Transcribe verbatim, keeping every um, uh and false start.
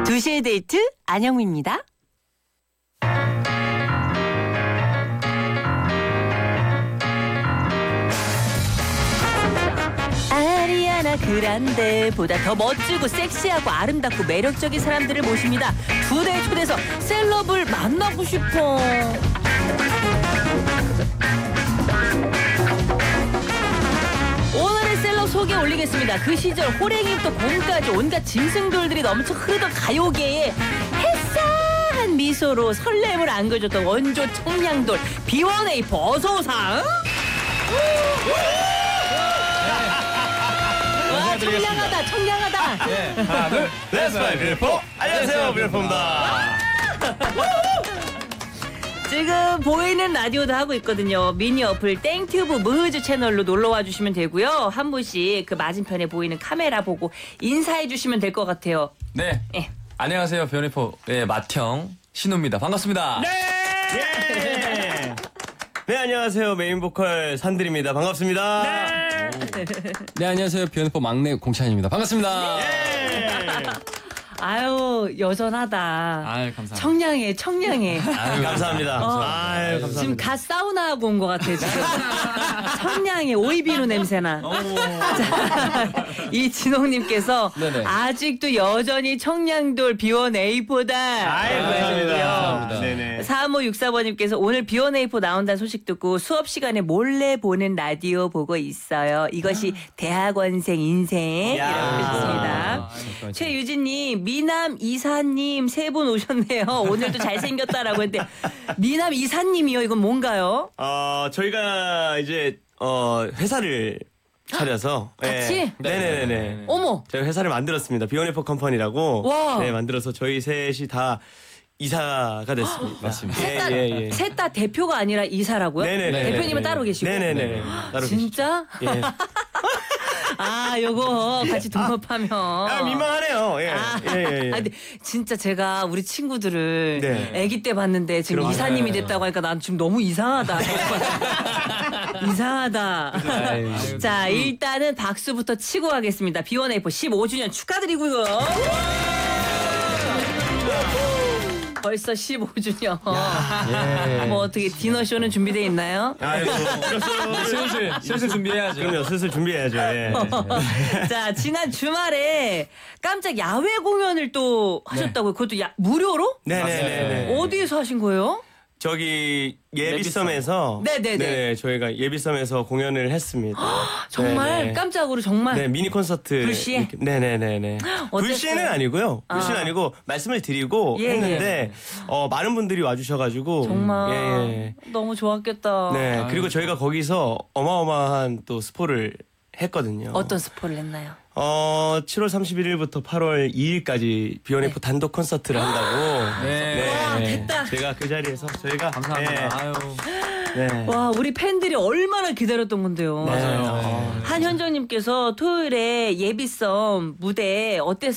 두 시의 데이트 안영미입니다. 아리아나 그란데보다 더 멋지고 섹시하고 아름답고 매력적인 사람들을 모십니다. 두 대의 초대석 셀럽을 만나고 싶어. 오늘의 셀럽 소개 올리겠습니다. 그 시절 호랭이부터 곰까지 온갖 짐승돌들이 넘쳐 흐르던 가요계에 햇싸한 미소로 설렘을 안겨줬던 원조 청량돌 비원에이포 어서오상. 와, 청량하다 청량하다. 네, 하나 둘 렛츠파이 뷰티풀. 안녕하세요, 뷰티풀입니다. 지금 보이는 라디오도 하고 있거든요. 미니 어플 땡튜브 무흐즈 채널로 놀러와 주시면 되고요. 한 분씩 그 맞은편에 보이는 카메라 보고 인사해 주시면 될 것 같아요. 네, 예. 안녕하세요, 뷰티풀의 맏형 신우입니다. 반갑습니다. 네. 예. 네, 안녕하세요. 메인 보컬 산들입니다. 반갑습니다. 네. 네, 안녕하세요. 뷰티풀 막내 공찬입니다. 반갑습니다. 아유 여전하다. 아유, 감사합니다. 청량해 청량해. 아유, 감사합니다. 어. 아유, 감사합니다. 지금 갓 사우나 하고 온 것 같아 지금. 청량해 오이비누 냄새나. 자, 이 진홍님께서 네네. 아직도 여전히 청량돌 비원에이포다. 아유, 감사합니다. 네네. 삼오육사 번님께서 오늘 비원에이포 나온다는 소식 듣고 수업 시간에 몰래 보는 라디오 보고 있어요. 이것이 대학원생 인생. 야. 이라고 해주셨습니다. 아, 최유진님, 미남 이사님 세 분 오셨네요. 오늘도 잘생겼다라고 했는데 미남 이사님이요. 이건 뭔가요? 어, 저희가 이제 어, 회사를 차려서 같이? 예. 네네네네. 어머. 저희 회사를 만들었습니다. 비원에이포 컴퍼니라고. 와. 네, 만들어서 저희 셋이 다 이사가 됐습니다. 맞습니다. 예, 셋 다 예, 예. 셋 다 대표가 아니라 이사라고요? 네네네. 대표님은 따로 계시고. 네네네. 따로 진짜? 계시죠. 예. 아, 요거 같이 동업하면. 아, 민망하네요. 예. 아, 예, 예, 예. 아, 근데 진짜 제가 우리 친구들을 네. 아기 때 봤는데 지금 그럼- 이사님이 됐다고 하니까 난 지금 너무 이상하다. 이상하다. 아유, 자, 일단은 박수부터 치고 가겠습니다. 비원에이포 십오 주년 축하드리고요. 벌써 십오 주년. 예. 뭐 어떻게 디너쇼는 준비되어 있나요? 아이고. 슬슬 슬슬 준비해야죠. 그럼요. 슬슬 준비해야죠. 예. 자, 지난 주말에 깜짝 야외 공연을 또 하셨다고요. 그것도 야, 무료로? 네네네. 어디에서 하신 거예요? 저기 예비섬에서 네네네. 네, 저희가 예비섬에서 공연을 했습니다. 정말 네네. 깜짝으로 정말. 네, 미니 콘서트. 불시에? 이렇게- 네네네네. 어땠어요? 불시에는 아니고요. 아. 불시는 아니고 말씀을 드리고 예, 했는데 어, 많은 분들이 와주셔가지고 정말 예, 예. 너무 좋았겠다. 네, 그리고 저희가 거기서 어마어마한 또 스포를 했거든요. 어떤 스포를 했나요? 어, 칠월 삼십일일부터 팔월 이일까지 비원에이포 단독 콘서트를 한다고. 네. 와, 됐다. 제가 그 자리에서 저희가 감사합니다. 아유. 네. 네. 와, 우리 팬들이 얼마나 기다렸던 건데요. 맞아요. 한현정님께서 토요일에 예비섬 무대 어땠어요?